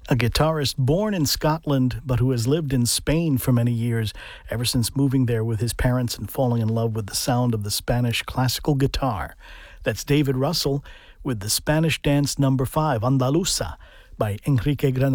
a guitarist born in Scotland but who has lived in Spain for many years, ever since moving there with his parents and falling in love with the sound of the Spanish classical guitar. That's David Russell with the Spanish dance number 5, Andaluza, by Enrique Granada.